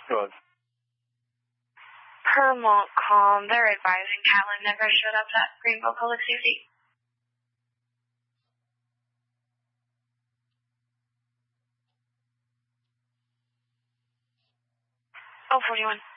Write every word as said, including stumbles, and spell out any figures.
Good. Per Montcalm, they're advising Catlin never showed up at Greenville Public Safety. Oh, forty-one.